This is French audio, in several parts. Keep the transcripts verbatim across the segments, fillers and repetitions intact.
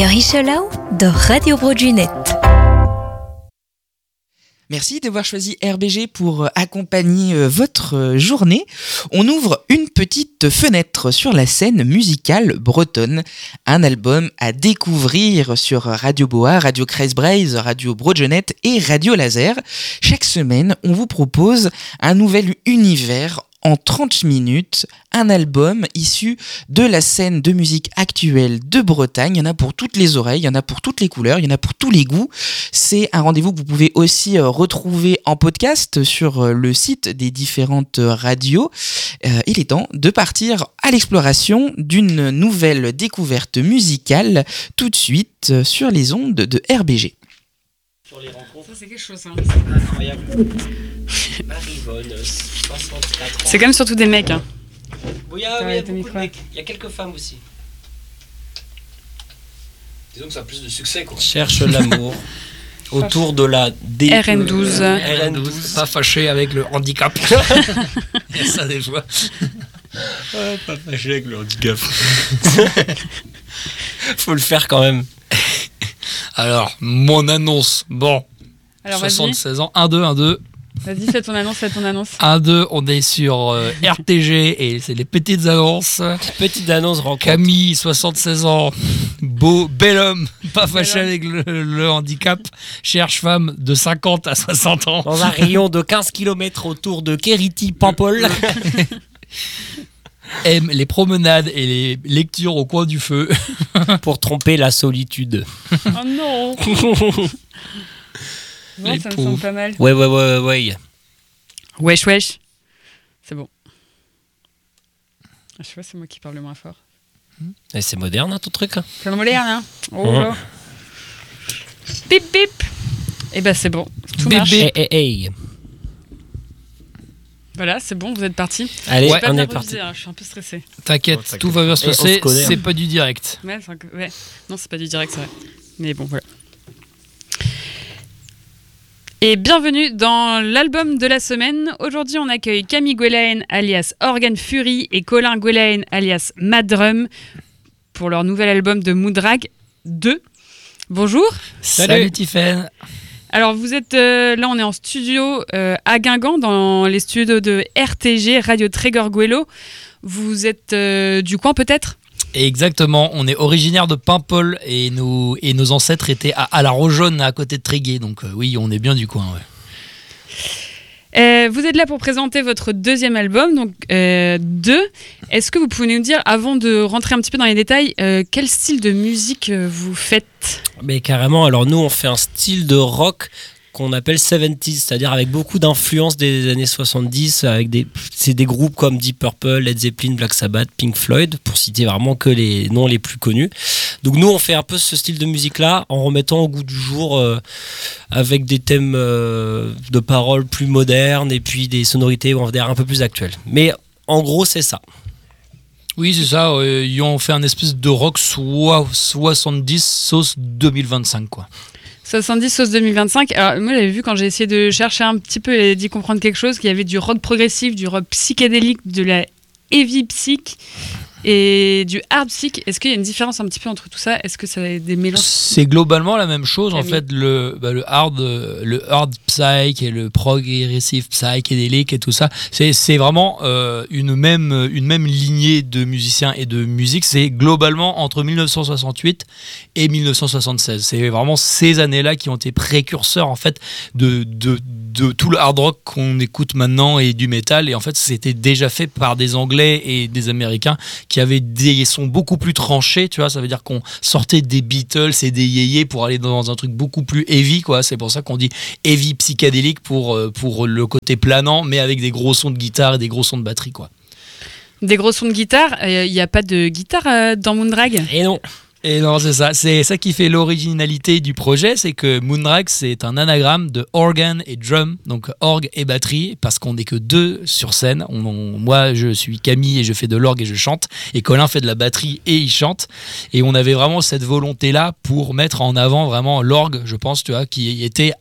Maior Ischelau de Radio Broadjunet. Merci d'avoir choisi R B G pour accompagner votre journée. On ouvre une petite fenêtre sur la scène musicale bretonne. Un album à découvrir sur Radio Boa, Radio Kreisbreizh, Radio Broadjunet et Radio Laser. Chaque semaine, on vous propose un nouvel univers en trente minutes, un album issu de la scène de musique actuelle de Bretagne. Il y en a pour toutes les oreilles, il y en a pour toutes les couleurs, il y en a pour tous les goûts. C'est un rendez-vous que vous pouvez aussi retrouver en podcast sur le site des différentes radios. Euh, il est temps de partir à l'exploration d'une nouvelle découverte musicale tout de suite sur les ondes de R B G. Sur les rencontres. Ça, c'est quelque chose, hein. C'est incroyable. Marie-Vonne, soixante-quatre ans. C'est quand même surtout des mecs, hein. Oui, ah, oui, il y a beaucoup de mecs. Il y a quelques femmes aussi. Disons que ça a plus de succès, quoi. Cherche l'amour autour de la D... R N douze. Euh, R N douze. Pas fâché avec le handicap. Il y a ça des fois. Ouais, pas fâché avec le handicap. Faut le faire quand même. Alors, mon annonce. Bon. Alors, soixante-seize ans. un deux, un deux. Vas-y, fais ton annonce, fais ton annonce. un deux, on est sur euh, R T G et c'est les petites annonces. Petite annonce rencontre. Camille, soixante-seize ans, beau, bel homme, pas fâché avec le, le handicap, cherche femme de cinquante à soixante ans. Dans un rayon de quinze kilomètres autour de Kériti-Pampol. Aime les promenades et les lectures au coin du feu. Pour tromper la solitude. Oh non. Bon, Les ça me pauvres. semble pas mal. Ouais, ouais, ouais, ouais. Wesh, wesh. C'est bon. Ah, je sais pas, c'est moi qui parle le moins fort. Et c'est moderne, hein, ton truc. Hein. C'est le moderne, hein. Oh Mmh. là. Bip, bip. Et ben, c'est bon. Tout Bip, marche. bip. Hey, hey, hey. Voilà, c'est bon, vous êtes partis. Allez, Ouais, Pas on bien est parti. revisé, hein, je suis un peu stressée. T'inquiète, Oh, t'inquiète. tout va bien se Et on passer, se connaît, c'est hein. pas du direct. Ouais, c'est un- ouais. Non, c'est pas du direct, c'est vrai. Mais bon, voilà. Et bienvenue dans l'album de la semaine. Aujourd'hui, on accueille Camille Gwelaen alias Organ Fury et Colin Gwelaen alias Madrum pour leur nouvel album de Moondrag deux. Bonjour. Salut, Tiffen. Alors, vous êtes euh, là, on est en studio euh, à Guingamp, dans les studios de R T G, Radio Tregorguelo. Vous êtes euh, du coin peut-être ? Exactement, on est originaire de Paimpol et nos, et nos ancêtres étaient à, à la Rojaune, à côté de Tréguier. Donc euh, oui, on est bien du coin. Ouais. Euh, vous êtes là pour présenter votre deuxième album, donc euh, deux. Est-ce que vous pouvez nous dire, avant de rentrer un petit peu dans les détails, euh, quel style de musique euh, vous faites ? Mais carrément, alors nous, on fait un style de rock qu'on appelle soixante-dix, c'est-à-dire avec beaucoup d'influences des années soixante-dix, avec des, c'est des groupes comme Deep Purple, Led Zeppelin, Black Sabbath, Pink Floyd, pour citer vraiment que les noms les plus connus. Donc nous, on fait un peu ce style de musique-là en remettant au goût du jour euh, avec des thèmes euh, de paroles plus modernes et puis des sonorités, on va dire, un peu plus actuelles. Mais en gros, c'est ça. Oui, c'est ça. Euh, ils ont fait un espèce de rock soi- soixante-dix sauce deux mille vingt-cinq, quoi. soixante-dix sauce deux mille vingt-cinq. Alors, moi, j'avais vu quand j'ai essayé de chercher un petit peu et d'y comprendre quelque chose, qu'il y avait du rock progressif, du rock psychédélique, de la heavy psych et du hard psych. Est-ce qu'il y a une différence un petit peu entre tout ça ? Est-ce que ça a des mélanges ? C'est globalement la même chose. En Camille. fait, le, bah, le hard, euh, le hard psych et le progressive psychédélique et tout ça, c'est, c'est vraiment euh, une même, une même lignée de musiciens et de musique. C'est globalement entre dix-neuf cent soixante-huit et dix-neuf cent soixante-seize. C'est vraiment ces années-là qui ont été précurseurs en fait de, de, de tout le hard rock qu'on écoute maintenant et du métal. Et en fait, c'était déjà fait par des Anglais et des Américains qui avaient des sons beaucoup plus tranchés, tu vois, ça veut dire qu'on sortait des Beatles et des yéyés pour aller dans un truc beaucoup plus heavy, quoi. C'est pour ça qu'on dit heavy psychédélique pour, pour le côté planant, mais avec des gros sons de guitare et des gros sons de batterie, quoi. Des gros sons de guitare ? Il n'y a pas de guitare euh, dans Moondrag ? Et non. Et non, c'est ça. C'est ça qui fait l'originalité du projet, c'est que Moondrag, c'est un anagramme de organ et drum, donc orgue et batterie, parce qu'on n'est que deux sur scène. On, on- moi, je suis Camille et je fais de l'orgue et je chante, et Colin fait de la batterie et il chante. Et on avait vraiment cette volonté-là pour mettre en avant vraiment l'orgue, je pense, tu vois, qui était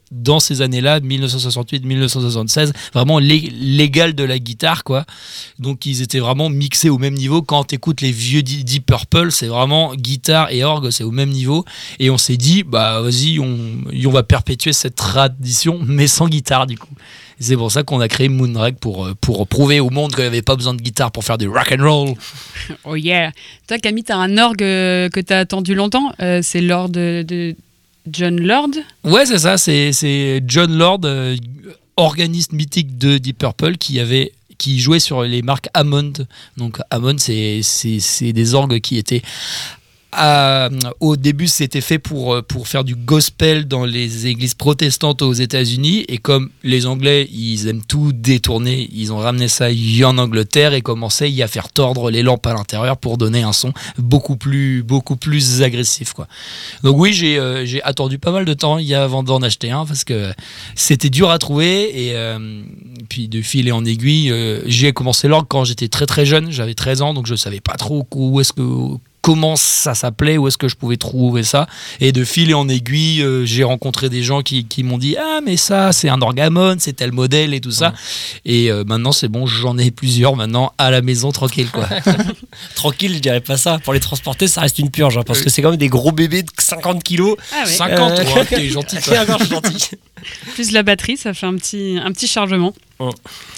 dans ces années-là, dix-neuf cent soixante-huit dix-neuf cent soixante-seize, vraiment l'é- l'égal de la guitare, quoi. Donc ils étaient vraiment mixés au même niveau. Quand t'écoutes les vieux Deep Purple, c'est vraiment guitare et orgue, c'est au même niveau. Et on s'est dit, bah vas-y, on, on va perpétuer cette tradition, mais sans guitare du coup. Et c'est pour ça qu'on a créé Moonrag pour, pour prouver au monde qu'il n'y avait pas besoin de guitare pour faire du rock and roll. Oh yeah. Toi, Camille, t'as un orgue euh, que t'as attendu longtemps. Euh, c'est l'orgue de, de John Lord. Ouais, c'est ça. C'est, c'est John Lord, euh, organiste mythique de Deep Purple, qui avait qui jouait sur les marques Hammond. Donc Hammond, c'est, c'est, c'est des orgues qui étaient... À, au début, c'était fait pour, pour faire du gospel dans les églises protestantes aux États-Unis, et comme les Anglais ils aiment tout détourner, ils ont ramené ça en Angleterre et commencé à faire tordre les lampes à l'intérieur pour donner un son beaucoup plus, beaucoup plus agressif, quoi. Donc oui, j'ai, euh, j'ai attendu pas mal de temps avant d'en acheter un parce que c'était dur à trouver, et euh, puis de fil en aiguille, euh, j'ai commencé l'orgue quand j'étais très très jeune, j'avais treize ans, donc je savais pas trop où est-ce que comment ça s'appelait, où est-ce que je pouvais trouver ça, et de fil en aiguille, euh, j'ai rencontré des gens qui, qui m'ont dit ah mais ça c'est un orgue Hammond, c'est tel modèle et tout ça, ouais. Et euh, maintenant c'est bon, j'en ai plusieurs maintenant à la maison tranquille, quoi. Tranquille, je dirais pas ça, pour les transporter ça reste une purge, hein, parce que c'est quand même des gros bébés de cinquante kilos. Ah ouais. cinquante, euh... ouais, t'es gentil, toi. Encore, je suis gentil. Plus la batterie, ça fait un petit, un petit chargement. Ouais.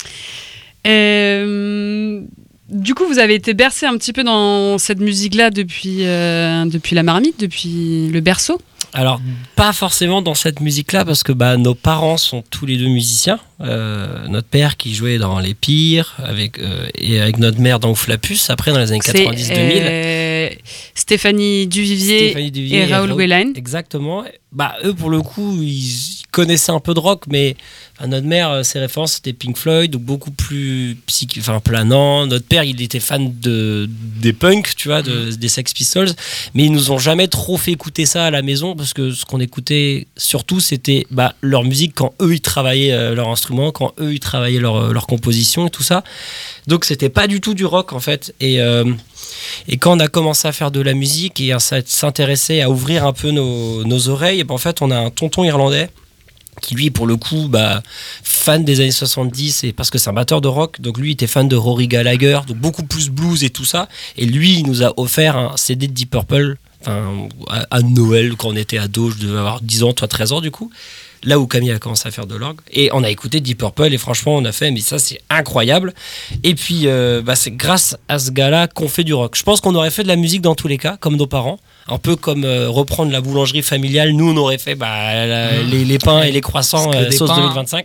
Euh... Du coup, vous avez été bercé un petit peu dans cette musique-là depuis, euh, depuis la marmite, depuis le berceau. Alors, pas forcément dans cette musique-là, parce que bah, nos parents sont tous les deux musiciens. Euh, notre père qui jouait dans Les Pires, avec, euh, et avec notre mère dans Ouf la Puce, après dans les années quatre-vingt-dix deux mille. Euh, Stéphanie Duvivier, Stéphanie Duvivier et Raoul Whelan. Exactement. Bah, eux, pour le coup, ils connaissaient un peu de rock, mais enfin, notre mère, ses références, c'était Pink Floyd, donc beaucoup plus psych... enfin, planant. Notre père, il était fan de... des punks, tu vois, de... des Sex Pistols, mais ils nous ont jamais trop fait écouter ça à la maison, parce que ce qu'on écoutait surtout, c'était bah, leur musique quand eux, ils travaillaient euh, leur instrument, quand eux, ils travaillaient leur, leur composition et tout ça. Donc, c'était pas du tout du rock, en fait. Et... Euh... Et quand on a commencé à faire de la musique et à s'intéresser, à ouvrir un peu nos, nos oreilles, et ben en fait, on a un tonton irlandais qui, lui, pour le coup, bah, fan des années soixante-dix, et parce que c'est un batteur de rock, donc lui, il était fan de Rory Gallagher, donc beaucoup plus blues et tout ça. Et lui, il nous a offert un C D de Deep Purple, enfin, à, à Noël, quand on était ado, je devais avoir dix ans, toi treize ans, du coup. Là où Camille a commencé à faire de l'orgue, et on a écouté Deep Purple, et franchement on a fait mais ça c'est incroyable. Et puis euh, bah, c'est grâce à ce gars-là qu'on fait du rock. Je pense qu'on aurait fait de la musique dans tous les cas, comme nos parents, un peu comme euh, reprendre la boulangerie familiale. Nous on aurait fait bah, la, mmh. les, les pains et les croissants euh, sauce pains, deux mille vingt-cinq.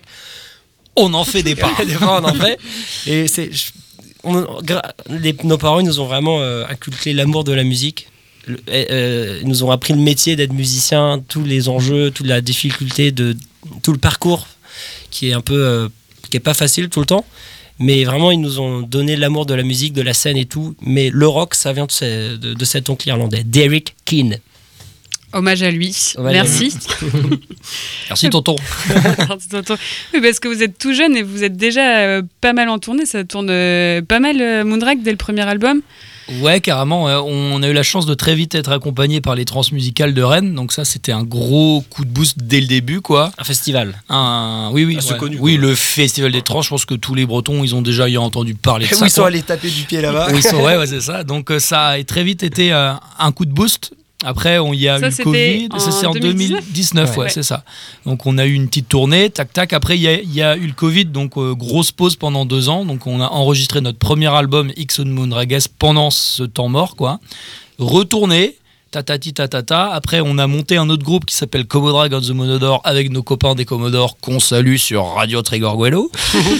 On en fait des pains. Des pains on en fait. Et c'est, on, les, nos parents ils nous ont vraiment euh, inculqué l'amour de la musique. Le, euh, ils nous ont appris le métier d'être musicien, tous les enjeux, toute la difficulté de tout le parcours qui est un peu euh, qui est pas facile tout le temps, mais vraiment ils nous ont donné l'amour de la musique, de la scène et tout. Mais le rock, ça vient de, ce, de, de cet oncle irlandais, Derek Keane. Hommage à lui. Hommage Merci. À lui. Merci tonton. Merci tonton. Oui, parce que vous êtes tout jeune et vous êtes déjà euh, pas mal en tournée. Ça tourne euh, pas mal euh, Moonrag dès le premier album. Ouais, carrément. On a eu la chance de très vite être accompagné par les Transmusicales de Rennes. Donc ça, c'était un gros coup de boost dès le début, quoi. Un festival. Un, oui, oui, ah, ouais. connu, oui, le festival des Trans. Je pense que tous les Bretons, ils ont déjà y entendu parler de ça. Où ils sont allés taper du pied là-bas. Oui, ouais, ouais, c'est ça. Donc ça a très vite été euh, un coup de boost. Après, on y a ça, eu le Covid, ça c'est en deux mille dix-neuf, ouais, ouais, c'est ça. Donc on a eu une petite tournée, tac tac. Après, il y a, y a eu le Covid, donc euh, grosse pause pendant deux ans. Donc on a enregistré notre premier album X on Moonragues pendant ce temps mort, quoi. Retourné, tatati tatata. Après, on a monté un autre groupe qui s'appelle Commodore on the Monodore avec nos copains des Commodores qu'on salue sur Radio Trégorguelo.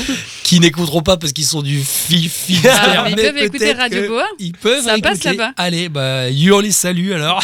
Qui n'écouteront pas parce qu'ils sont du fifi. Ah, ils peuvent écouter Radio Boa. Ils peuvent ça écouter. Passe là-bas. Allez, bah, you les salue alors.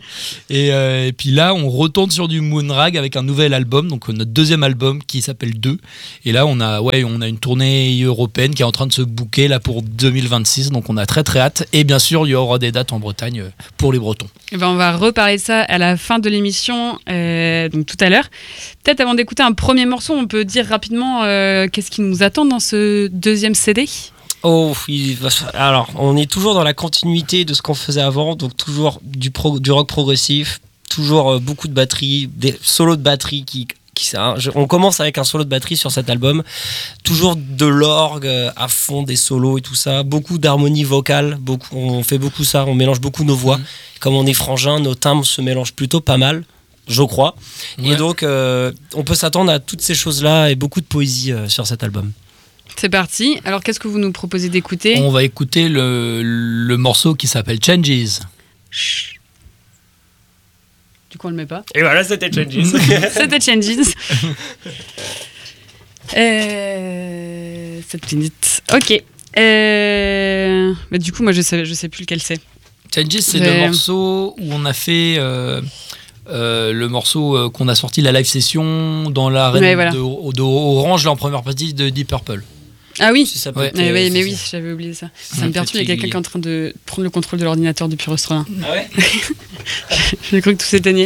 et, euh, et puis là, on retourne sur du Moonrag avec un nouvel album, donc notre deuxième album qui s'appelle deux. Et là, on a, ouais, on a une tournée européenne qui est en train de se booker là pour deux mille vingt-six, donc on a très très hâte. Et bien sûr, il y aura des dates en Bretagne pour les Bretons. Et ben, on va reparler de ça à la fin de l'émission, euh, donc tout à l'heure. Peut-être avant d'écouter un premier morceau, on peut dire rapidement euh, qu'est-ce qui nous attend dans ce deuxième C D. Oh, il va... alors on est toujours dans la continuité de ce qu'on faisait avant, donc toujours du, pro... du rock progressif, toujours euh, beaucoup de batterie, des solos de batterie qui qui, ça, je, on commence avec un solo de batterie sur cet album, toujours de l'orgue à fond, des solos et tout ça, beaucoup d'harmonie vocale, beaucoup, on fait beaucoup ça, on mélange beaucoup nos voix. Mmh. Comme on est frangins, nos timbres se mélangent plutôt pas mal, je crois. Ouais. Et donc, euh, on peut s'attendre à toutes ces choses-là et beaucoup de poésie euh, sur cet album. C'est parti. Alors, qu'est-ce que vous nous proposez d'écouter ? On va écouter le, le morceau qui s'appelle Changes. Chut. Du coup, on le met pas. Et voilà, c'était Changes. C'était Changes. euh... sept minutes. Ok. Euh... Bah, du coup, moi, je sais, je sais plus lequel c'est. Changes, c'est Mais... le morceau où on a fait euh, euh, le morceau euh, qu'on a sorti la live session dans l'arène ouais, voilà. de, de Orange, là, en première partie de Deep Purple. Ah oui, si ça ouais. mais, ouais, mais oui, j'avais oublié ça. Ça me perturbe, il y a quelqu'un qui est en train de prendre le contrôle de l'ordinateur depuis Rostrelin. Ah ouais. J'ai cru que tout s'éteignait.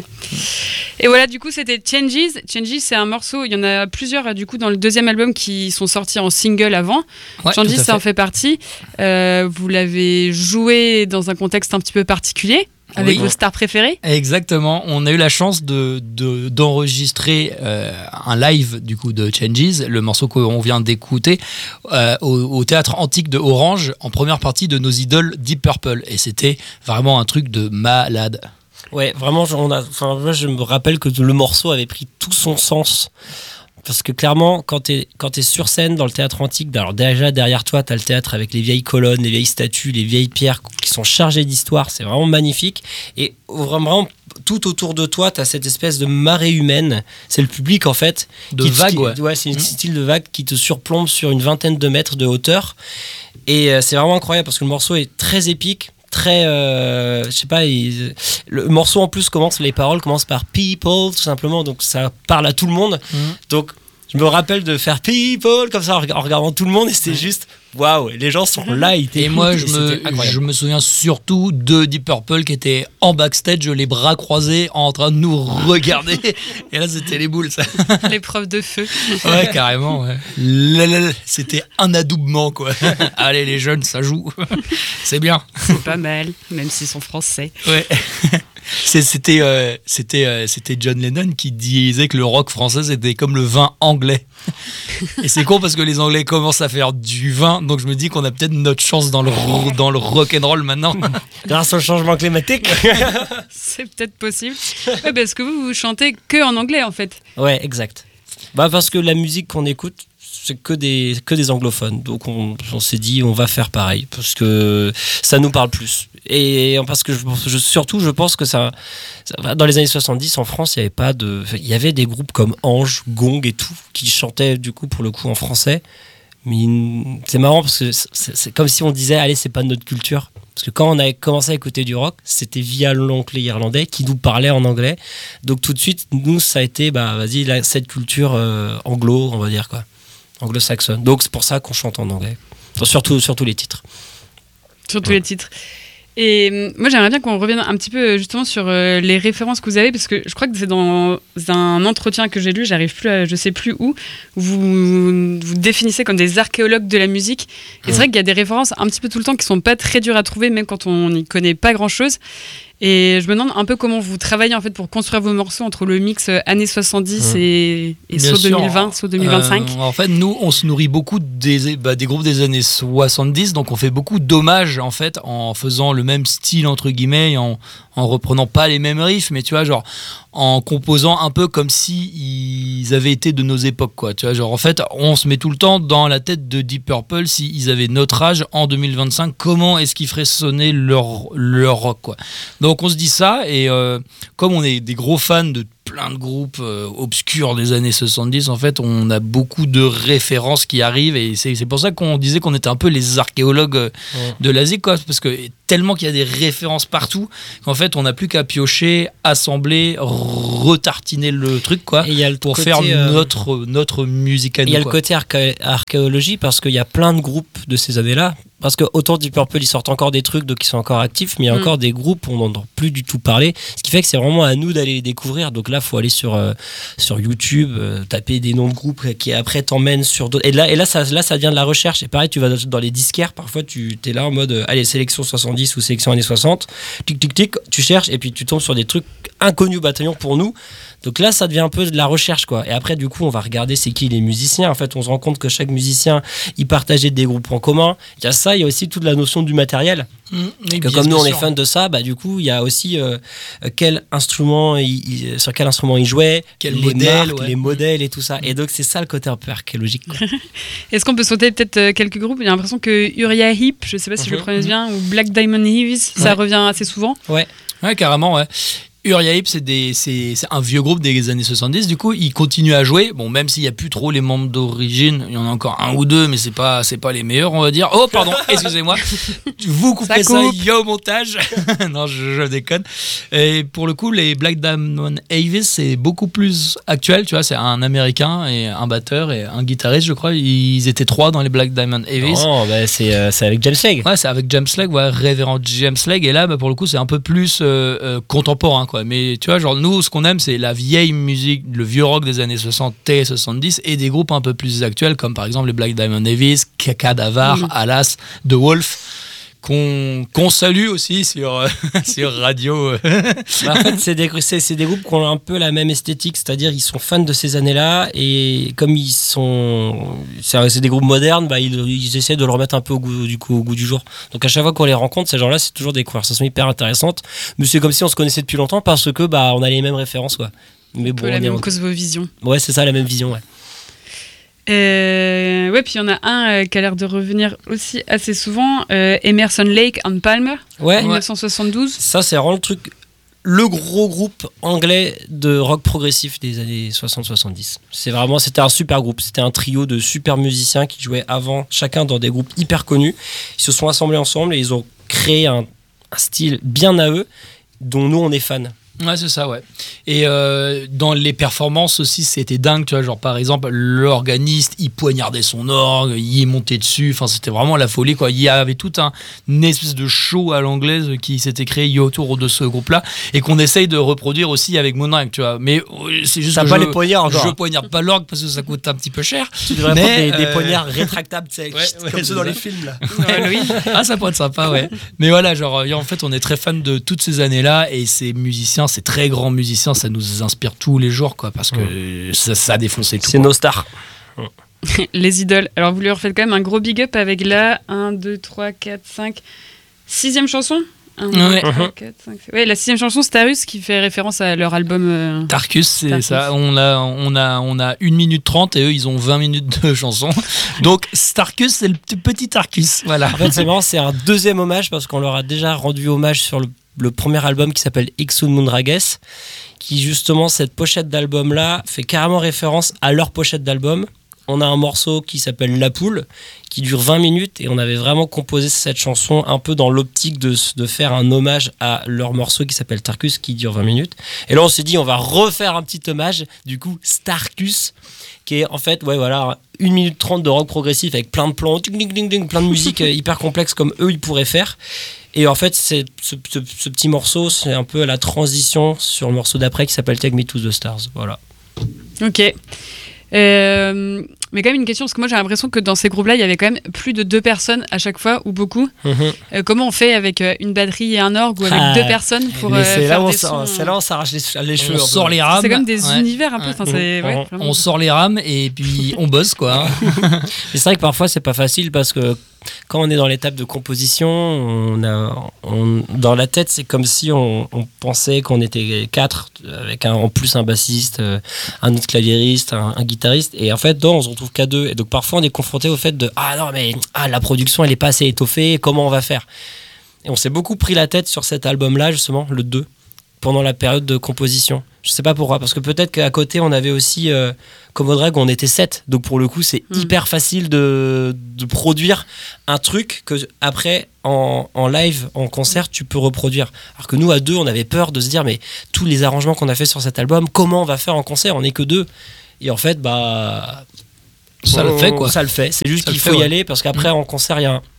Et voilà, du coup, c'était Changes. Changes, c'est un morceau, il y en a plusieurs, du coup, dans le deuxième album qui sont sortis en single avant. Ouais, Changes, ça en fait partie. Euh, vous l'avez joué dans un contexte un petit peu particulier. Avec oui. vos stars préférées ? Exactement. On a eu la chance de, de, d'enregistrer euh, un live du coup de Changes, le morceau qu'on vient d'écouter, euh, au, au théâtre antique de Orange, en première partie de nos idoles Deep Purple. Et c'était vraiment un truc de malade. Ouais, vraiment, on a, enfin, moi je me rappelle que le morceau avait pris tout son sens. Parce que clairement, quand t'es, quand t'es sur scène dans le théâtre antique, alors déjà derrière toi, t'as le théâtre avec les vieilles colonnes, les vieilles statues, les vieilles pierres qui sont chargées d'histoire. C'est vraiment magnifique. Et vraiment, tout autour de toi, t'as cette espèce de marée humaine. C'est le public, en fait. De qui, vague, qui, ouais. Ouais, c'est un mmh. style de vague qui te surplombe sur une vingtaine de mètres de hauteur. Et euh, c'est vraiment incroyable parce que le morceau est très épique. Très, euh, je sais pas, il, le morceau en plus commence, les paroles commencent par people, tout simplement, donc ça parle à tout le monde. Mmh. Donc je me rappelle de faire people comme ça en regardant tout le monde et c'était mmh. juste waouh, les gens sont là. Ils et moi, je me, je me souviens surtout de Deep Purple qui était en backstage, les bras croisés, en train de nous regarder. Et là, c'était les boules, ça. L'épreuve de feu. Ouais, carrément, ouais. Lalalala, c'était un adoubement, quoi. Allez, les jeunes, ça joue. C'est bien. C'est pas mal, même s'ils sont français. Ouais. C'était, euh, c'était, euh, c'était John Lennon qui disait que le rock français c'était comme le vin anglais. Et c'est con parce que les Anglais commencent à faire du vin, donc je me dis qu'on a peut-être notre chance dans le, dans le rock'n'roll maintenant. Grâce au changement climatique. C'est peut-être possible. Ouais, parce que vous, vous chantez que en anglais en fait. Ouais, exact. Bah parce que la musique qu'on écoute, c'est que des, que des anglophones. Donc on, on s'est dit on va faire pareil parce que ça nous parle plus. Et parce que je, je, surtout je pense que ça, ça dans les années soixante-dix en France il y avait pas de, il y avait des groupes comme Ange, Gong et tout qui chantaient du coup pour le coup en français. Mais c'est marrant parce que c'est, c'est comme si on disait allez c'est pas de notre culture. Parce que quand on a commencé à écouter du rock, c'était via l'oncle irlandais qui nous parlait en anglais. Donc tout de suite nous ça a été bah vas-y là, cette culture euh, anglo on va dire quoi. Anglo-saxonne. Donc c'est pour ça qu'on chante en anglais. Enfin, surtout, surtout les titres. Surtout ouais. les titres. Et euh, moi j'aimerais bien qu'on revienne un petit peu justement sur euh, les références que vous avez, parce que je crois que c'est dans un entretien que j'ai lu, j'arrive plus à, je sais plus où, où vous vous définissez comme des archéologues de la musique. Et ouais. c'est vrai qu'il y a des références un petit peu tout le temps qui sont pas très dures à trouver, même quand on n'y connaît pas grand chose. Et je me demande un peu comment vous travaillez en fait pour construire vos morceaux entre le mix années soixante-dix mmh. et, et saut deux mille vingt, saut deux mille vingt-cinq. Euh, en fait, nous, on se nourrit beaucoup des, bah, des groupes des années soixante-dix, donc on fait beaucoup d'hommages en fait en faisant le même style entre guillemets, en, en reprenant pas les mêmes riffs, mais tu vois, genre en composant un peu comme si ils avaient été de nos époques, quoi. Tu vois, genre en fait, on se met tout le temps dans la tête de Deep Purple s'ils avaient notre âge en deux mille vingt-cinq, comment est-ce qu'ils feraient sonner leur, leur rock, quoi. Donc on se dit ça, et euh, comme on est des gros fans de plein de groupes euh, obscurs des années soixante-dix, en fait, on a beaucoup de références qui arrivent, et c'est, c'est pour ça qu'on disait qu'on était un peu les archéologues euh, ouais. de l'Asie, quoi, parce que tellement qu'il y a des références partout, qu'en fait, on n'a plus qu'à piocher, assembler, retartiner le truc, quoi, et y a le pour côté, faire euh, notre, notre musique à nous. Il y a quoi. le côté arché- archéologie, parce qu'il y a plein de groupes de ces années-là, parce que autant Deep Purple ils sortent encore des trucs donc ils sont encore actifs, mais il y a Mm. encore des groupes où on n'entend plus du tout parler, ce qui fait que c'est vraiment à nous d'aller les découvrir. Donc là faut aller sur euh, sur YouTube, euh, taper des noms de groupes qui après t'emmènent sur d'autres, et là et là ça là ça vient de la recherche. Et pareil, tu vas dans les disquaires, parfois tu es là en mode euh, allez, sélection soixante-dix ou sélection années soixante, tic tic tic, tu cherches et puis tu tombes sur des trucs inconnus bataillon pour nous. Donc là, ça devient un peu de la recherche, quoi. Et après, du coup, on va regarder c'est qui les musiciens. En fait, on se rend compte que chaque musicien, il partageait des groupes en commun. Il y a ça, il y a aussi toute la notion du matériel. Mmh, Que comme nous, on est fans de ça, bah du coup, il y a aussi euh, quel instrument, il, il- sur quel instrument il jouait, Quel les modèle, marques, ouais. les modèles et tout ça. Et donc, c'est ça le côté un peu archéologique, quoi. Est-ce qu'on peut sauter peut-être euh, quelques groupes? J'ai l'impression que Uriah Heep, je sais pas si je le Mhm. prononce bien, ou Black Diamond Heavies, ça Ouais. revient assez souvent. Ouais. Ouais, carrément, ouais. Uriah Heep, c'est, des, c'est, c'est un vieux groupe des années soixante-dix. Du coup, ils continuent à jouer. Bon, même s'il n'y a plus trop les membres d'origine, il y en a encore un ou deux, mais c'est pas, c'est pas les meilleurs, on va dire. Oh, pardon, excusez-moi. Vous coupez ça, Ça coupe. yo, montage. Non, je, je déconne. Et pour le coup, les Black Diamond Heavies, c'est beaucoup plus actuel. Tu vois, c'est un américain et un batteur et un guitariste, je crois. Ils étaient trois dans les Black Diamond Heavies. Non, bah, c'est, euh, c'est avec James Legg. Ouais, c'est avec James Legg, ouais, révérend James Legg. Et là, bah, pour le coup, c'est un peu plus euh, euh, contemporain, quoi. Mais tu vois, genre, nous, ce qu'on aime, c'est la vieille musique, le vieux rock des années soixante et soixante-dix, et des groupes un peu plus actuels, comme par exemple les Black Diamond Heavies, Cadavar, Mhm. Alas, The Wolf, qu'on, qu'on salue aussi sur, euh, sur radio. euh. Bah, en fait, c'est des, c'est, c'est des groupes qui ont un peu la même esthétique, c'est-à-dire ils sont fans de ces années-là, et comme ils sont, c'est, c'est des groupes modernes, bah, ils, ils essaient de le remettre un peu au goût, du coup, au goût du jour. Donc à chaque fois qu'on les rencontre, ces gens-là, c'est toujours des conversations hyper intéressantes, mais c'est comme si on se connaissait depuis longtemps parce que bah, on a les mêmes références, quoi. Mais Un bon, peu la on est même en- cosmovision. ouais, c'est ça, la même vision, ouais. Euh, ouais, puis il y en a un euh, qui a l'air de revenir aussi assez souvent, euh, Emerson Lake and Palmer, Ouais, dix-neuf cent soixante-douze. ça c'est vraiment le truc, le gros groupe anglais de rock progressif des années soixante soixante-dix. C'est vraiment, c'était un super groupe, c'était un trio de super musiciens qui jouaient avant, chacun dans des groupes hyper connus. Ils se sont assemblés ensemble et ils ont créé un, un style bien à eux, dont nous on est fans. Ouais, c'est ça, ouais. Et euh, dans les performances aussi, c'était dingue, tu vois. Genre, par exemple, l'organiste, il poignardait son orgue, il est monté dessus. Enfin, c'était vraiment la folie, quoi. Il y avait tout un une espèce de show à l'anglaise qui s'était créé autour de ce groupe-là et qu'on essaye de reproduire aussi avec Moonraker, tu vois. Mais euh, c'est juste Ça que pas je, les poignards encore. je poignarde pas l'orgue parce que ça coûte un petit peu cher. Tu devrais Mais, prendre des, des euh, poignards rétractables, tu sais, ouais, ouais, comme c'est ceux dans ça. les films là. Ah, ça pourrait être sympa, ouais. Mais voilà, genre, en fait, on est très fan de toutes ces années-là et ces musiciens, ces très grands musiciens, ça nous inspire tous les jours, quoi, parce que euh, ça, ça a défoncé tout. C'est quoi. nos stars. Les idoles. Alors vous leur faites quand même un gros big up avec la un, deux, trois, quatre, cinq, sixième chanson. un, deux, Ouais. trois, quatre, cinq, six. Ouais, la sixième chanson, Starus, qui fait référence à leur album. euh, Tarkus, c'est Tarkus. ça. On a, on, a, on a une minute trente et eux, ils ont vingt minutes de chanson. Donc, Starkus, c'est le petit- petit Tarkus. Voilà. En fait, c'est marrant, c'est un deuxième hommage parce qu'on leur a déjà rendu hommage sur le, le premier album qui s'appelle Ixun Munrages, qui justement, cette pochette d'album-là, fait carrément référence à leur pochette d'album. On a un morceau qui s'appelle La Poule, qui dure vingt minutes, et on avait vraiment composé cette chanson un peu dans l'optique de, de faire un hommage à leur morceau qui s'appelle Tarkus, qui dure vingt minutes. Et là, on s'est dit, on va refaire un petit hommage, du coup, Starkus, qui est en fait, ouais, voilà, une minute trente de rock progressif avec plein de plans, ding, ding, ding, ding, plein de musique euh, hyper complexe comme eux, ils pourraient faire. Et en fait, c'est, ce, ce, ce petit morceau, c'est un peu la transition sur le morceau d'après qui s'appelle Take Me to the Stars. Voilà. Ok. Euh, mais quand même une question, parce que moi j'ai l'impression que dans ces groupes-là, il y avait quand même plus de deux personnes à chaque fois, ou beaucoup. Mhm. Euh, comment on fait avec euh, une batterie et un orgue, ou avec Ah, deux personnes pour Mais euh, c'est, là faire où on des s'ar- sons, c'est là où on s'arrache les, les cheveux. On un peu. sort les rames. C'est comme des Ouais. univers un peu. Enfin, c'est, ouais, Mhm. vraiment. On sort les rames et puis on bosse, quoi. Et c'est vrai que parfois c'est pas facile parce que quand on est dans l'étape de composition, on a, on- dans la tête c'est comme si on, on pensait qu'on était quatre, avec un, en plus un bassiste, euh, un autre claviériste, un, un guitariste, et en fait non, on se retrouve qu'à deux. Et donc parfois on est confronté au fait de ah non mais ah, la production elle est pas assez étoffée, comment on va faire? Et on s'est beaucoup pris la tête sur cet album-là justement, le deux, pendant la période de composition. Je sais pas pourquoi, parce que peut-être qu'à côté on avait aussi euh, Commodore, on était sept, donc pour le coup c'est Mm. hyper facile de, de produire un truc que après en, en live, en concert tu peux reproduire. Alors que nous à deux on avait peur de se dire mais tous les arrangements qu'on a fait sur cet album, comment on va faire en concert? On n'est que deux. Et en fait bah Ça le on- fait, quoi. Ça le fait, c'est juste Ça le qu'il fait, faut y ouais. aller parce qu'après en concert il y a un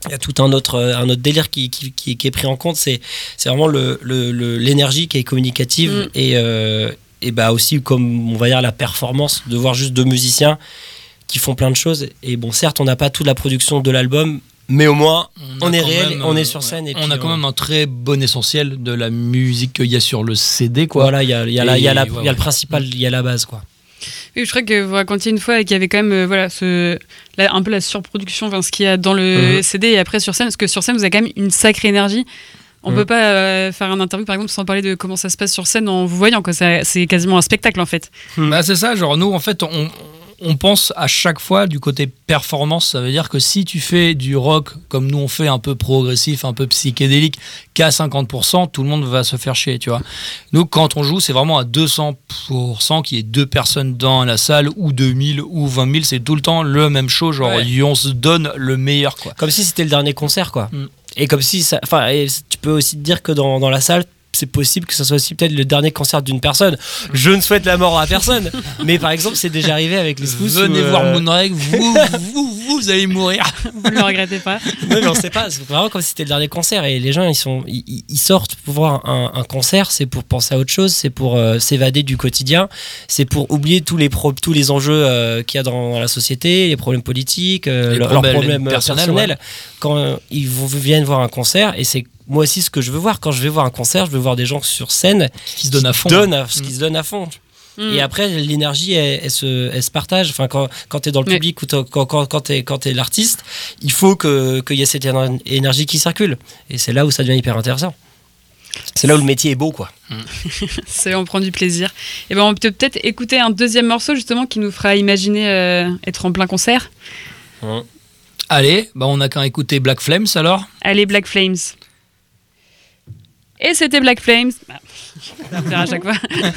il y a tout un autre, un autre délire qui, qui, qui, qui est pris en compte, c'est, c'est vraiment le, le, le, l'énergie qui est communicative mm. et, euh, et bah aussi, comme on va dire, la performance, de voir juste deux musiciens qui font plein de choses. Et bon, certes, on n'a pas toute la production de l'album, mais au moins, on, on est réel, même, on est sur scène. Ouais. Et on puis, a quand on... même un très bon essentiel de la musique qu'il y a sur le C D, quoi. Voilà, il y a, il y a, la, il y a, la, ouais, il y a le principal, il y a la base, quoi. Oui, je crois que vous racontiez une fois qu'il y avait quand même euh, voilà, ce, la, un peu la surproduction, enfin, ce qu'il y a dans le mmh. C D et après sur scène, parce que sur scène, vous avez quand même une sacrée énergie. On ne mmh. peut pas euh, faire un interview, par exemple, sans parler de comment ça se passe sur scène en vous voyant, quoi. Ça, c'est quasiment un spectacle, en fait. Bah, c'est ça, genre nous, en fait, on... on pense à chaque fois du côté performance. Ça veut dire que si tu fais du rock comme nous on fait, un peu progressif, un peu psychédélique, qu'à cinquante pour cent, tout le monde va se faire chier, tu vois. Nous, quand on joue, c'est vraiment à deux cents pour cent qu'il y ait deux personnes dans la salle, ou deux mille, ou vingt mille. C'est tout le temps le même show, genre ouais. on se donne le meilleur, quoi. Comme si c'était le dernier concert, quoi. Mm. Et comme si ça... Enfin, tu peux aussi te dire que dans, dans la salle, c'est possible que ça soit aussi peut-être le dernier concert d'une personne. Je ne souhaite la mort à personne, mais par exemple, c'est déjà arrivé avec les Smooths. Venez où, voir euh... Moonreg, vous, vous, vous allez mourir. Vous ne le regrettez pas. Non, mais on sait pas. C'est vraiment comme si c'était le dernier concert. Et les gens, ils sont, ils, ils sortent pour voir un, un concert. C'est pour penser à autre chose. C'est pour euh, s'évader du quotidien. C'est pour oublier tous les pro, tous les enjeux euh, qu'il y a dans, dans la société, les problèmes politiques, euh, les leurs problèmes, problèmes personnels. personnels. Ouais. Quand euh, ils vous viennent voir un concert, et c'est moi aussi ce que je veux voir. Quand je vais voir un concert, je veux voir des gens sur scène qui se donnent à fond. Donnent à, mmh. Qui se donnent à fond. Mmh. Et après, l'énergie, elle, elle, se, elle se partage. Enfin, quand, quand tu es dans le oui. public ou quand, quand, quand tu es quand t'es l'artiste, il faut que, qu'il y ait cette énergie qui circule. Et c'est là où ça devient hyper intéressant. C'est là où le métier est beau, quoi. Mmh. C'est, on prend du plaisir. Et ben, on peut peut-être écouter un deuxième morceau, justement, qui nous fera imaginer euh, être en plein concert. Mmh. Allez, bah on n'a qu'à écouter Black Flames, alors. Allez, Black Flames. Et c'était Black Flames. On va faire à chaque fois.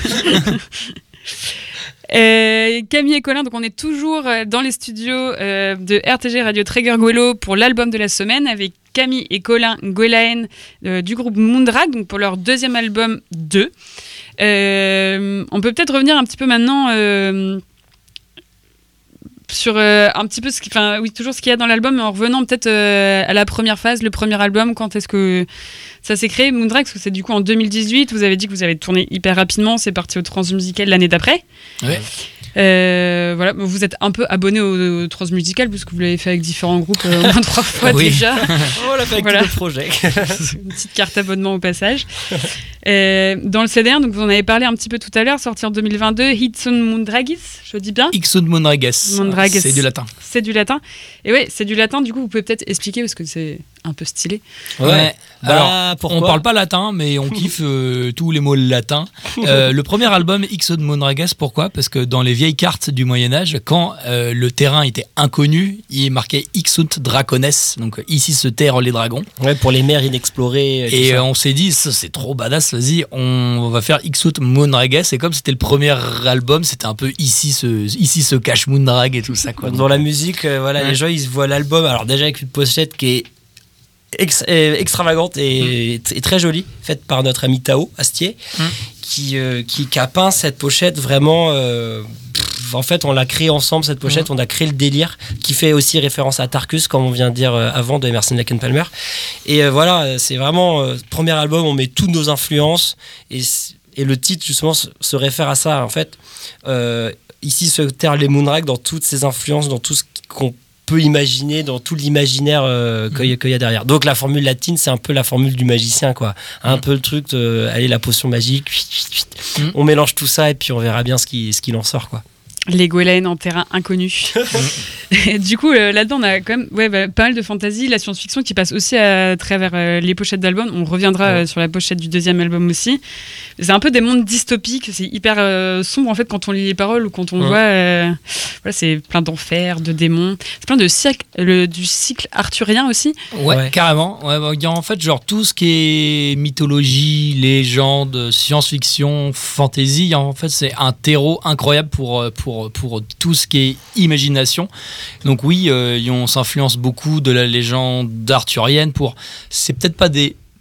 euh, Camille et Colin, donc on est toujours dans les studios euh, de R T G Radio Tréguer Gouelo pour l'album de la semaine avec Camille et Colin Nguelaen euh, du groupe Moondrag, donc pour leur deuxième album deux. Euh, on peut peut-être revenir un petit peu maintenant euh, sur euh, un petit peu ce qui, enfin oui, toujours ce qu'il y a dans l'album, mais en revenant peut-être euh, à la première phase, le premier album, quand est-ce que ça s'est créé, Moondrag, parce que c'est du coup en deux mille dix-huit, vous avez dit que vous avez tourné hyper rapidement, c'est parti au Transmusical l'année d'après. Ouais. Euh, voilà, vous êtes un peu abonné au, au Transmusical puisque vous l'avez fait avec différents groupes euh, au moins trois fois oui. déjà. On l'a fait avec voilà. tout le projet. Une petite carte abonnement au passage. Euh, dans le C D un, donc vous en avez parlé un petit peu tout à l'heure, sorti en deux mille vingt-deux, Hitson Moondragis, je dis bien. Hitson Moondragis. Moondragis. C'est du latin. C'est du latin. Et oui, c'est du latin, du coup vous pouvez peut-être expliquer parce que c'est un peu stylé. Ouais. ouais. Alors, bah, pourquoi on parle pas latin, mais on kiffe euh, tous les mots latins. Euh, le premier album, Hitson Moondragis, pourquoi ? Parce que dans les vieilles cartes du Moyen-Âge, quand euh, le terrain était inconnu, il marquait Ixunt Dracones, donc ici se terrent les dragons. Ouais, pour les mers inexplorées. Et, et euh, on s'est dit, ça, c'est trop badass, vas-y, on va faire Ixunt Moondragis. Et comme c'était le premier album, c'était un peu ici se, ici se cache Moondrag et tout ça, quoi. Dans la musique, euh, voilà, ouais. Les gens ils se voient l'album, alors déjà avec une pochette qui est Ex- extravagante et, mmh. et très jolie, faite par notre ami Tao Astier, mmh. qui, euh, qui, qui a peint cette pochette vraiment. Euh, pff, en fait, on l'a créé ensemble, cette pochette, mmh. on a créé le délire, qui fait aussi référence à Tarkus, comme on vient de dire euh, avant, de Emerson Lake and Palmer. Et euh, voilà, c'est vraiment. Euh, premier album, on met toutes nos influences, et, et le titre, justement, se, se réfère à ça, en fait. Euh, ici se terrent les Moondrag dans toutes ces influences, dans tout ce qu'on peut imaginer, dans tout l'imaginaire euh, qu'il y, qu'il y a derrière. Donc la formule latine, c'est un peu la formule du magicien, quoi. Un mmh. peu le truc de, allez, la potion magique, mmh. on mélange tout ça et puis on verra bien ce qui, ce qu'il en sort, quoi. Les Nguelaen en terrain inconnu. Et du coup, euh, là-dedans, on a quand même ouais, bah, pas mal de fantasy, la science-fiction qui passe aussi à travers euh, les pochettes d'albums. On reviendra ouais. euh, sur la pochette du deuxième album aussi. C'est un peu des mondes dystopiques, c'est hyper euh, sombre en fait quand on lit les paroles ou quand on ouais. voit. Euh, voilà, c'est plein d'enfers, de démons. C'est plein de cycle, le, du cycle arthurien aussi. Ouais, ouais. carrément. Ouais, bah, y a en fait, genre tout ce qui est mythologie, légende, science-fiction, fantasy, en fait, c'est un terreau incroyable pour, pour Pour, pour tout ce qui est imagination. Donc oui, euh, on s'influence beaucoup de la légende arthurienne pour... C'est peut-être pas des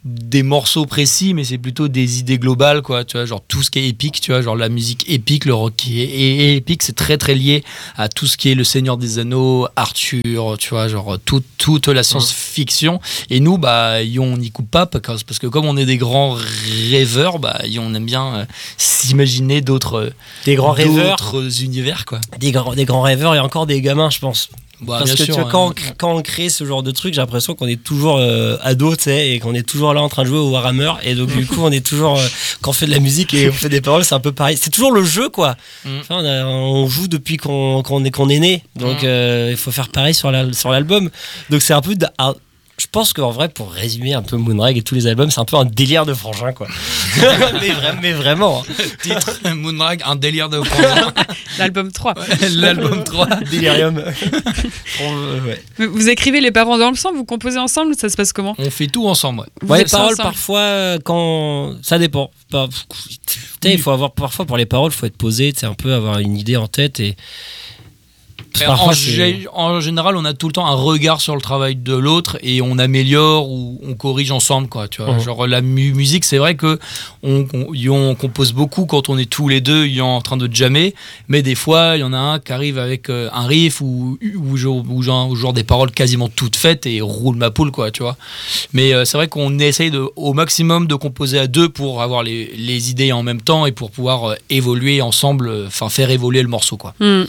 des morceaux précis, mais c'est plutôt des idées globales, quoi. Tu vois, genre tout ce qui est épique, tu vois, genre la musique épique, le rock qui est et, et épique, c'est très très lié à tout ce qui est le Seigneur des Anneaux, Arthur, tu vois, genre tout, toute la science-fiction. Et nous, bah, on n'y coupe pas parce, parce que comme on est des grands rêveurs, bah, on aime bien euh, s'imaginer d'autres, des grands rêveurs, d'autres univers, quoi. Des grands, des grands rêveurs et encore des gamins, je pense. Bah, Parce que sûr, tu vois, hein. quand, on, quand on crée ce genre de truc, j'ai l'impression qu'on est toujours euh, ado, tu sais, et qu'on est toujours là en train de jouer au Warhammer. Et donc, du coup, on est toujours. Euh, quand on fait de la musique et on fait des paroles, c'est un peu pareil. C'est toujours le jeu, quoi. Mm. Enfin, on, a, on joue depuis qu'on, qu'on, est, qu'on est né. Donc, mm. euh, il faut faire pareil sur, la, sur l'album. Donc, c'est un peu. De, ah, je pense qu'en vrai, pour résumer un peu Moonrag et tous les albums, c'est un peu un délire de frangin, quoi. mais, vra- mais vraiment. Hein. Titre Moonrag, un délire de frangin. L'album trois. Ouais, l'album trois. Délirium. On, ouais. Vous écrivez les paroles ensemble, vous composez ensemble, ça se passe comment ? On fait tout ensemble, ouais. Ouais, les ça, paroles, ça. parfois, quand. Ça dépend. Pas... Il faut avoir. Parfois, pour les paroles, il faut être posé, un peu avoir une idée en tête et. En, g- en général, on a tout le temps un regard sur le travail de l'autre et on améliore ou on corrige ensemble, quoi. Tu vois, mmh. genre la mu- musique, c'est vrai que on, on, on compose beaucoup quand on est tous les deux en train de jammer, mais des fois, il y en a un qui arrive avec euh, un riff ou ou genre, ou genre, ou genre des paroles quasiment toutes faites et roule ma poule, quoi. Tu vois. Mais euh, c'est vrai qu'on essaye de, au maximum de composer à deux pour avoir les, les idées en même temps et pour pouvoir euh, évoluer ensemble, enfin euh, faire évoluer le morceau, quoi. Mmh.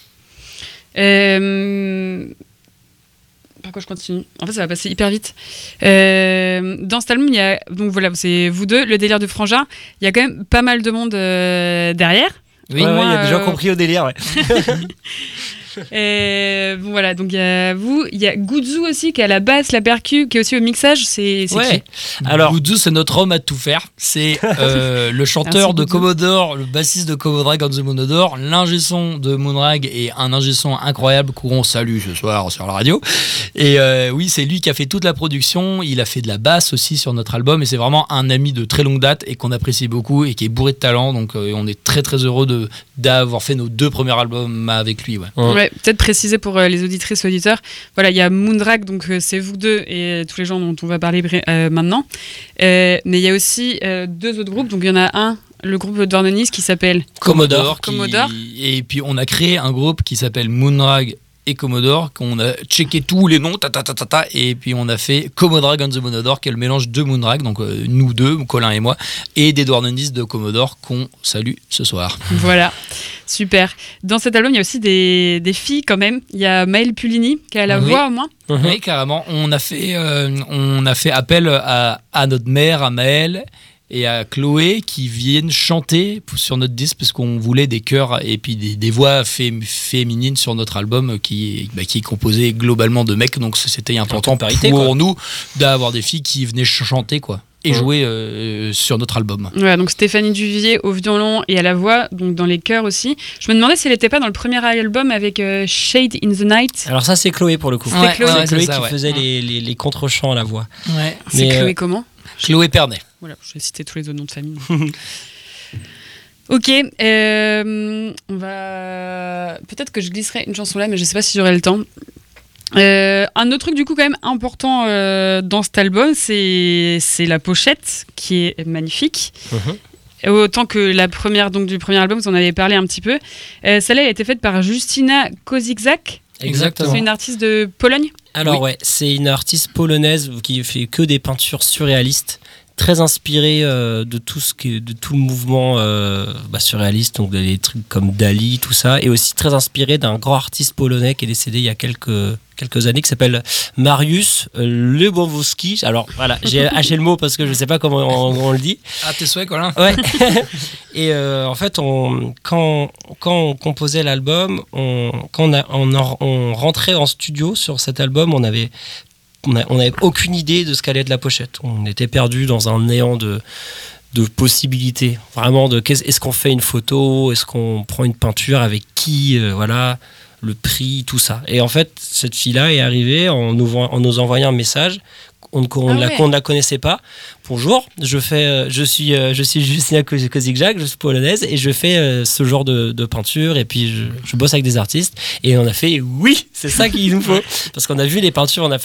Euh... Par quoi je continue ? En fait, ça va passer hyper vite. Euh... Dans cet album, il y a donc voilà, c'est vous deux, le délire de frangin. Il y a quand même pas mal de monde euh, derrière. Oui, il ouais, ouais, y a des gens euh... compris au délire. Ouais. Et bon, voilà, donc il y a vous, il y a Guzzu aussi qui est à la basse, la percu, qui est aussi au mixage. C'est, c'est ouais. qui ? Alors Guzzu, c'est notre homme à tout faire. C'est euh, le chanteur Merci, de Guzzu. Commodore, le bassiste de Commodore on the Moonodore, l'ingé son de Moonrag et un ingé son incroyable qu'on salue ce soir sur la radio. Et euh, oui, c'est lui qui a fait toute la production. Il a fait de la basse aussi sur notre album et c'est vraiment un ami de très longue date et qu'on apprécie beaucoup et qui est bourré de talent. Donc euh, on est très très heureux de d'avoir fait nos deux premiers albums avec lui. Ouais. Ouais. Ouais, peut-être préciser pour euh, les auditrices et auditeurs, voilà, il y a Moonrag, donc euh, c'est vous deux et euh, tous les gens dont on va parler euh, maintenant. Euh, mais il y a aussi euh, deux autres groupes, donc il y en a un, le groupe d'Ornonis qui s'appelle Commodore. Qui... Commodore. Et puis on a créé un groupe qui s'appelle Moonrag et Commodore, qu'on a checké tous les noms, ta, ta, ta, ta, ta, et puis on a fait Commodore on the Moonodore, qui est le mélange de Moonrag, donc euh, nous deux, Colin et moi, et des Douarnensis de Commodore, qu'on salue ce soir. Voilà, super. Dans cet album, il y a aussi des, des filles quand même. Il y a Maëlle Pulini, qui a la oui. voix au moins. Mm-hmm. Oui, carrément. On a fait, euh, on a fait appel à, à notre mère, à Maëlle, et à Chloé qui viennent chanter sur notre disque parce qu'on voulait des chœurs et puis des, des voix fé- féminines sur notre album qui, bah, qui est composé globalement de mecs, donc c'était important parité, pour quoi. Nous d'avoir des filles qui venaient chanter quoi et ouais. jouer euh, sur notre album. Ouais, donc Stéphanie Duvivier au violon et à la voix, donc dans les chœurs aussi. Je me demandais si elle n'était pas dans le premier album avec euh, Shade in the Night. Alors ça c'est Chloé pour le coup. C'était ouais, Chloé, ouais, c'est Chloé ça, qui ouais. faisait les, les, les contre-chants à la voix. Ouais. C'est Mais, Chloé euh, comment ? Chloé Pernet. Voilà, je vais citer tous les autres noms de famille. Ok, euh, on va... Peut-être que je glisserai une chanson là, mais je ne sais pas si j'aurai le temps. Euh, un autre truc du coup quand même important euh, dans cet album, c'est, c'est la pochette qui est magnifique. Uh-huh. Autant que la première donc, du premier album, vous en avez parlé un petit peu. Euh, celle-là a été faite par Justyna Kozikzak. Exactement. C'est une artiste de Pologne. Alors oui. ouais, c'est une artiste polonaise qui fait que des peintures surréalistes, très inspirée euh, de tout ce qui, de tout le mouvement euh, bah, surréaliste, donc des trucs comme Dali, tout ça, et aussi très inspirée d'un grand artiste polonais qui est décédé il y a quelques quelques années, qui s'appelle Mariusz Lubomowski. Alors voilà, j'ai haché le mot parce que je sais pas comment on, on le dit. Ah, tes souhaits, Colin. Ouais. Et euh, en fait, on, quand, quand on composait l'album, on, quand on, a, on, on rentrait en studio sur cet album, on avait, on, a, on avait aucune idée de ce qu'allait être la pochette. On était perdu dans un néant de, de possibilités. Vraiment, de est-ce qu'on fait une photo, est-ce qu'on prend une peinture, avec qui, euh, voilà. Le prix, tout ça. Et en fait, cette fille-là est arrivée en nous, en nous envoyant un message. On, on, ah ouais. la, on ne la connaissait pas. Bonjour, je, fais, je suis, je suis Justyna Kozikzak, je suis polonaise et je fais euh, ce genre de, de peinture et puis je, je bosse avec des artistes. Et on a fait oui, c'est ça qu'il nous faut. Parce qu'on a vu les peintures, on a fait mais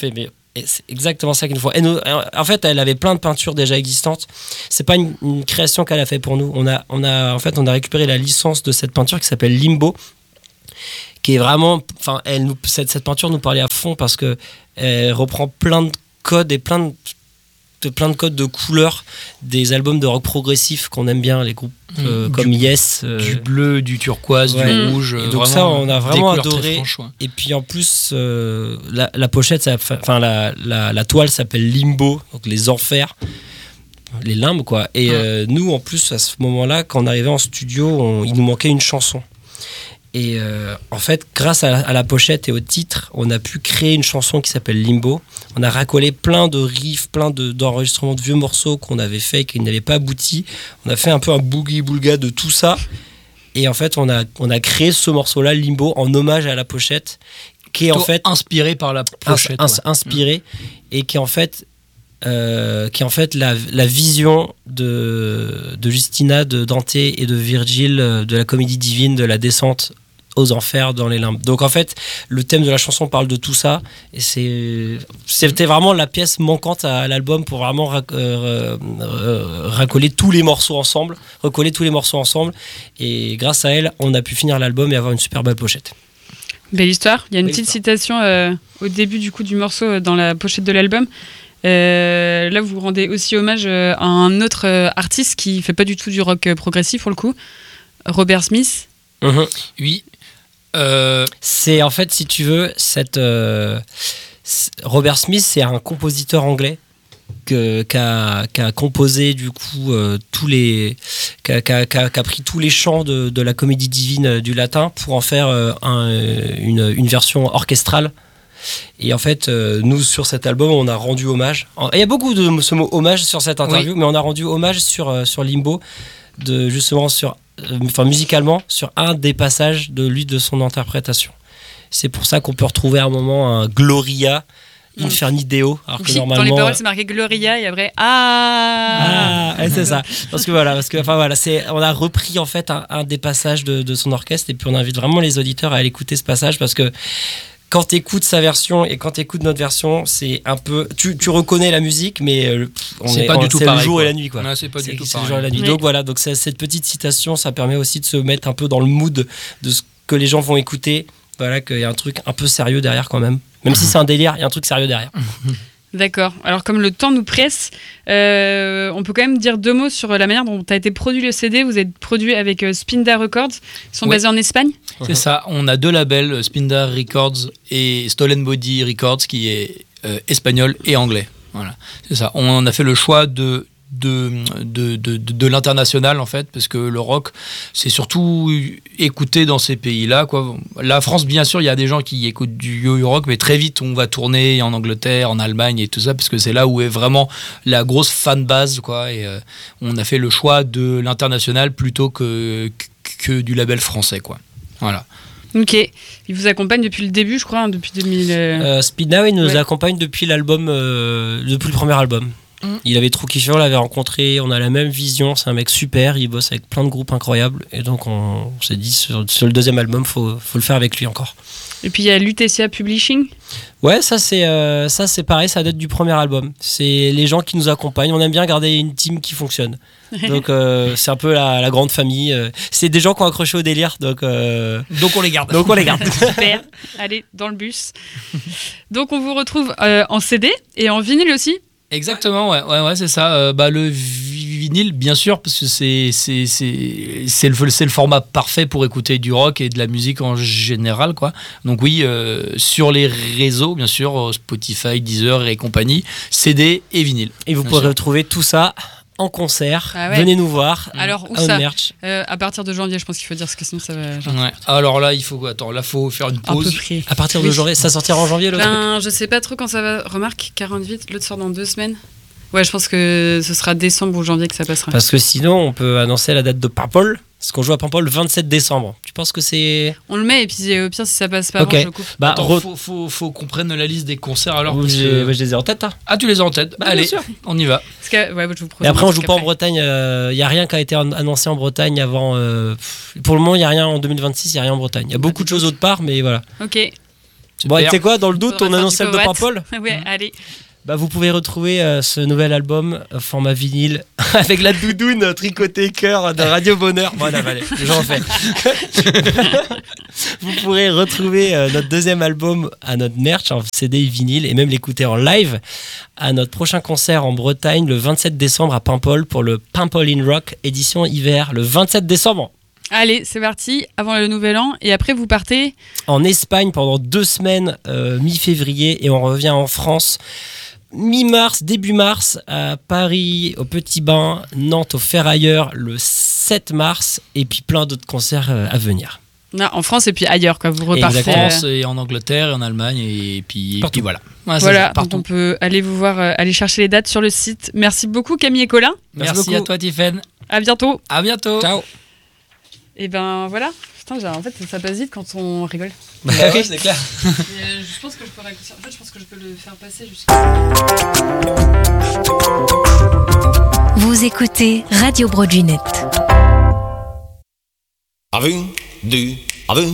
Et c'est exactement ça qu'il nous faut. Et nous, en fait, elle avait plein de peintures déjà existantes. C'est pas une, une création qu'elle a fait pour nous. On a, on a, en fait, on a récupéré la licence de cette peinture qui s'appelle Limbo, qui est vraiment, enfin, elle nous, cette, cette peinture nous parlait à fond parce que elle reprend plein de codes et plein de, de plein de codes de couleurs des albums de rock progressif qu'on aime bien, les groupes euh, Mmh, comme du, Yes, euh, du bleu, du turquoise, ouais. du rouge. Et donc ça, on a vraiment adoré. Franches, ouais. Et puis en plus, euh, la, la pochette, ça, enfin la, la, la toile s'appelle Limbo, donc les enfers, les limbes quoi. Et Ouais. euh, nous, en plus, à ce moment-là, quand on arrivait en studio, on, il nous manquait une chanson. Et euh, en fait, grâce à la, à la pochette et au titre, on a pu créer une chanson qui s'appelle Limbo. On a racolé plein de riffs, plein de, d'enregistrements de vieux morceaux qu'on avait fait et qui n'avaient pas abouti. On a fait un peu un boogie-boulga de tout ça. Et en fait, on a, on a créé ce morceau-là, Limbo, en hommage à la pochette, qui est en fait inspiré par la pochette. ins- ouais. inspiré et qui est en fait, euh, qui est en fait la, la vision de, de Justina, de Dante et de Virgile euh, de la comédie divine, de la descente aux enfers dans les limbes. Donc en fait, le thème de la chanson parle de tout ça et c'est, c'était vraiment la pièce manquante à l'album pour vraiment rac- euh, euh, racoler tous les morceaux ensemble, recoller tous les morceaux ensemble et grâce à elle, on a pu finir l'album et avoir une super belle pochette. Belle histoire. Il y a une Belle petite histoire. citation euh, au début du coup du morceau euh, dans la pochette de l'album. Euh, là, vous rendez aussi hommage euh, à un autre euh, artiste qui fait pas du tout du rock euh, progressif pour le coup, Robert Smith. Mm-hmm. Oui. Euh, C'est en fait, si tu veux, cette, euh, c- Robert Smith, c'est un compositeur anglais que- qui a, qui a composé du coup euh, tous les, qui a, qui a- qui a- qui a pris tous les chants de, de la comédie divine euh, du latin pour en faire euh, un, euh, une, une version orchestrale. Et en fait, euh, nous sur cet album, on a rendu hommage. En- Il y a beaucoup de ce mot hommage sur cette interview, mais on a rendu hommage sur euh, sur Limbo, de justement sur euh, enfin musicalement sur un des passages de lui de son interprétation. C'est pour ça qu'on peut retrouver à un moment un Gloria Inferni Deo, alors que Oui, dans les normalement paroles, c'est marqué Gloria et après Ah, ah, ouais, c'est ça. Parce que voilà, parce que enfin voilà, c'est on a repris en fait un, un des passages de, de son orchestre et puis on invite vraiment les auditeurs à aller écouter ce passage parce que quand tu écoutes sa version et quand tu écoutes notre version, c'est un peu tu, tu reconnais la musique mais euh, on C'est est, pas on- du tout c'est pareil, le jour quoi. et la nuit quoi. Ouais, c'est pas C'est- du tout c'est le pareil. jour et la nuit. Oui. Donc voilà, donc c'est- cette petite citation, ça permet aussi de se mettre un peu dans le mood de ce que les gens vont écouter. Voilà, qu'il y a un truc un peu sérieux derrière quand même. Même si c'est un délire, il y a un truc sérieux derrière. D'accord. Alors, comme le temps nous presse, euh, on peut quand même dire deux mots sur la manière dont a été produit le C D. Vous êtes produit avec euh, Spinda Records. Ils sont Ouais. basés en Espagne. C'est ça, on a deux labels, Spindar Records et Stolen Body Records, qui est euh, espagnol et anglais. Voilà, c'est ça. On a fait le choix de de, de, de, de, de l'international en fait, parce que le rock c'est surtout écouté dans ces pays-là quoi. La France bien sûr il y a des gens qui écoutent du yo-yo rock, mais très vite on va tourner en Angleterre, en Allemagne et tout ça, parce que c'est là où est vraiment la grosse fan base quoi. Et euh, on a fait le choix de l'international plutôt que, que du label français quoi. Voilà. Ok. Ils vous accompagnent depuis le début, je crois, hein, depuis deux mille. euh, Euh, Speed Now, il nous Ouais. accompagne depuis l'album, euh, depuis le premier album. Mm. Il avait trop kiffé, on l'avait rencontré, on a la même vision, c'est un mec super, il bosse avec plein de groupes incroyables, et donc on, on s'est dit sur, sur le deuxième album, faut, faut le faire avec lui encore. Et puis il y a Lutetia Publishing. Ouais, ça c'est euh, ça c'est pareil, ça date du premier album. C'est les gens qui nous accompagnent, on aime bien garder une team qui fonctionne. Donc euh, c'est un peu la, la grande famille. euh, C'est des gens qui ont accroché au délire, donc euh, Donc on les garde. donc on les garde. Super. Allez, dans le bus. Donc on vous retrouve euh, en C D et en vinyle aussi. Exactement, ouais, ouais, ouais c'est ça. Euh, bah, le vi- vinyle, bien sûr, parce que c'est, c'est, c'est, c'est, le, c'est le format parfait pour écouter du rock et de la musique en général, quoi. Donc oui, euh, sur les réseaux, bien sûr, Spotify, Deezer et compagnie, C D et vinyle. Et vous Bien pourrez sûr. retrouver tout ça en concert. Ah ouais. Venez nous voir. Alors où à ça merch. Euh, À partir de janvier, je pense qu'il faut dire parce que sinon ça va. genre, Ouais. Alors là, il faut, attends, là, faut faire une à peu pause. près. À partir de Oui. janvier, ça sortira en janvier le truc. Ben, je sais pas trop quand ça va. Remarque, quarante-huit, l'autre sort dans deux semaines. Ouais, je pense que ce sera décembre ou janvier que ça passera. Parce que sinon, on peut annoncer la date de Paimpol. Parce qu'on joue à Paimpol le vingt-sept décembre. Tu penses que c'est. On le met et puis euh, au pire, si ça passe pas Ok. avant, je le coupe. Bah, Attends, re- faut, faut, faut qu'on prenne la liste des concerts alors. Ouh, parce j'ai- que- ouais, je les ai en tête. Hein. Ah, tu les as en tête. Bah, Allez, bien sûr. on y va. Parce que, ouais, je vous Et après, on parce joue pas en qu'après- Bretagne. Il n'y a rien qui a été an- annoncé en Bretagne avant. euh, pff, Pour le moment, il n'y a rien en deux mille vingt-six. Il n'y a rien en Bretagne. Il y a beaucoup de choses autre part, mais voilà. Ok. Bon, et Super. tu sais quoi, dans le doute, Faudra on faire annonce du celle de covoit. Paimpol. Ouais, allez. Bah, vous pouvez retrouver euh, ce nouvel album euh, format vinyle avec la doudoune tricotée cœur de Radio Bonheur. Voilà, allez, j'en fais. Vous pourrez retrouver euh, notre deuxième album à notre merch en C D et vinyle et même l'écouter en live à notre prochain concert en Bretagne le vingt-sept décembre à Paimpol pour le Paimpol in Rock édition hiver le vingt-sept décembre. Allez, c'est parti, avant le nouvel an. Et après, vous partez En Espagne pendant deux semaines euh, mi-février et on revient en France mi-mars, début mars, à Paris, au Petit Bain, Nantes, au Ferrailleur, le sept mars, et puis plein d'autres concerts euh, à venir. non, en France et puis ailleurs, quoi. Vous repartez. En Exactement. France et en Angleterre et en Allemagne et puis, et Partout. puis voilà. Ouais, c'est Voilà, ça, donc partout. on peut aller vous voir, euh, aller chercher les dates sur le site. Merci beaucoup Camille et Colin. Merci Merci, beaucoup. à toi Tiffen. À bientôt. À bientôt. Ciao. Et ben voilà. Putain, j'ai- en fait, ça passe vite quand on rigole. Bah ouais, c'est clair. je pense que je peux raccourcir. En fait, je pense que je peux le faire passer jusqu'à. Vous écoutez Radio Broadway Net. Un, deux,